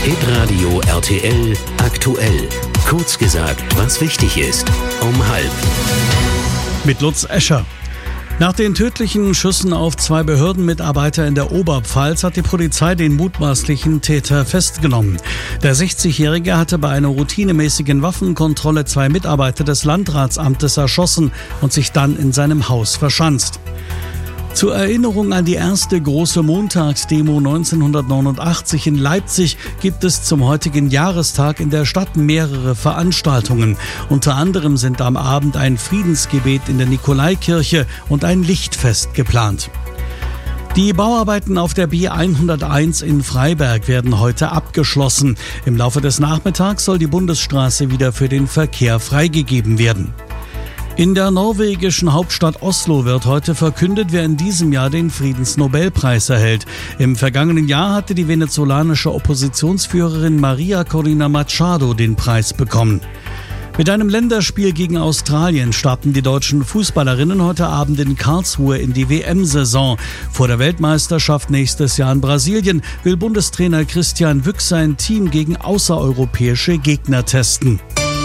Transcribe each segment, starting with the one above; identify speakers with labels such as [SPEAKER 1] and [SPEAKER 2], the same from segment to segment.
[SPEAKER 1] Hitradio RTL aktuell. Kurz gesagt, was wichtig ist. Um 12:30.
[SPEAKER 2] Mit Lutz Escher. Nach den tödlichen Schüssen auf 2 Behördenmitarbeiter in der Oberpfalz hat die Polizei den mutmaßlichen Täter festgenommen. Der 60-Jährige hatte bei einer routinemäßigen Waffenkontrolle 2 Mitarbeiter des Landratsamtes erschossen und sich dann in seinem Haus verschanzt. Zur Erinnerung an die erste große Montagsdemo 1989 in Leipzig gibt es zum heutigen Jahrestag in der Stadt mehrere Veranstaltungen. Unter anderem sind am Abend ein Friedensgebet in der Nikolaikirche und ein Lichtfest geplant. Die Bauarbeiten auf der B101 in Freiberg werden heute abgeschlossen. Im Laufe des Nachmittags soll die Bundesstraße wieder für den Verkehr freigegeben werden. In der norwegischen Hauptstadt Oslo wird heute verkündet, wer in diesem Jahr den Friedensnobelpreis erhält. Im vergangenen Jahr hatte die venezolanische Oppositionsführerin Maria Corina Machado den Preis bekommen. Mit einem Länderspiel gegen Australien starten die deutschen Fußballerinnen heute Abend in Karlsruhe in die WM-Saison. Vor der Weltmeisterschaft nächstes Jahr in Brasilien will Bundestrainer Christian Wück sein Team gegen außereuropäische Gegner testen.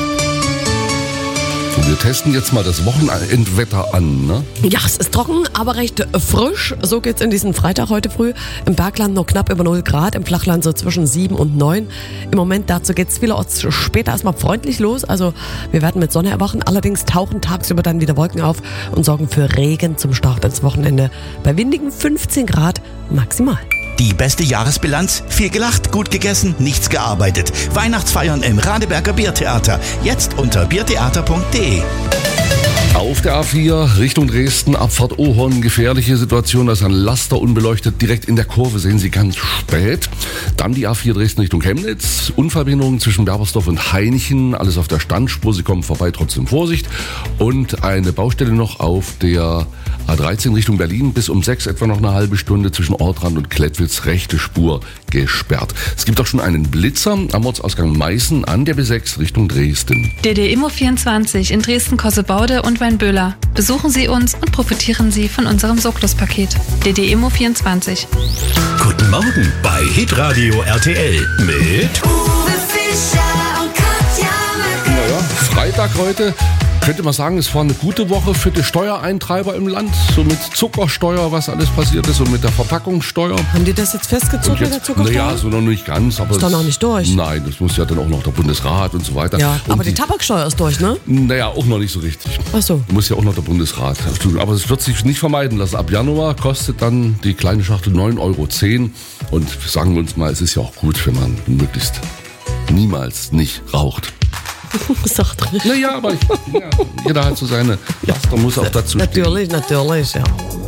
[SPEAKER 3] Wir testen jetzt mal das Wochenendwetter an, ne?
[SPEAKER 4] Ja, es ist trocken, aber recht frisch. So geht's in diesen Freitag heute früh. Im Bergland noch knapp über 0 Grad, im Flachland so zwischen 7 und 9. Im Moment dazu geht's vielerorts später erstmal freundlich los. Also wir werden mit Sonne erwachen. Allerdings tauchen tagsüber dann wieder Wolken auf und sorgen für Regen zum Start ins Wochenende. Bei windigen 15 Grad maximal.
[SPEAKER 5] Die beste Jahresbilanz? Viel gelacht, gut gegessen, nichts gearbeitet. Weihnachtsfeiern im Radeberger Biertheater. Jetzt unter biertheater.de.
[SPEAKER 3] Auf der A4 Richtung Dresden, Abfahrt Ohorn, gefährliche Situation, da ist ein Laster unbeleuchtet, direkt in der Kurve, sehen Sie ganz spät. Dann die A4 Dresden Richtung Chemnitz, Unfallbehinderung zwischen Berbersdorf und Hainichen, alles auf der Standspur, Sie kommen vorbei, trotzdem Vorsicht. Und eine Baustelle noch auf der A13 Richtung Berlin, bis um 6 etwa noch eine halbe Stunde zwischen Ortrand und Klettwitz, rechte Spur gesperrt. Es gibt auch schon einen Blitzer am Ortsausgang Meißen an der B6 Richtung Dresden.
[SPEAKER 6] DD Immo 24 in Dresden-Kossebaude und Weinböhler. Besuchen Sie uns und profitieren Sie von unserem Sorglos-Paket. DD Immo 24.
[SPEAKER 1] Guten Morgen bei Hitradio RTL mit
[SPEAKER 7] Uwe Fischer und Katja Möcke.
[SPEAKER 3] Naja, Freitag heute. Könnte man sagen, es war eine gute Woche für die Steuereintreiber im Land. So mit Zuckersteuer, was alles passiert ist, und mit der Verpackungssteuer.
[SPEAKER 4] Haben die das jetzt festgezogen mit der Zuckersteuer?
[SPEAKER 3] Naja, so noch nicht ganz. Aber
[SPEAKER 4] ist doch noch nicht durch.
[SPEAKER 3] Nein, das muss ja dann auch noch der Bundesrat und so weiter.
[SPEAKER 4] Ja,
[SPEAKER 3] und
[SPEAKER 4] aber die Tabaksteuer ist durch, ne?
[SPEAKER 3] Naja, auch noch nicht so richtig.
[SPEAKER 4] Ach so.
[SPEAKER 3] Muss ja auch noch der Bundesrat. Aber es wird sich nicht vermeiden lassen. Ab Januar kostet dann die kleine Schachtel 9,10 €. Und sagen wir uns mal, es ist ja auch gut, wenn man möglichst niemals nicht raucht.
[SPEAKER 4] Sagt richtig.
[SPEAKER 3] Naja, aber jeder hat so seine Laster, muss auch dazu stehen.
[SPEAKER 4] Natürlich, ja.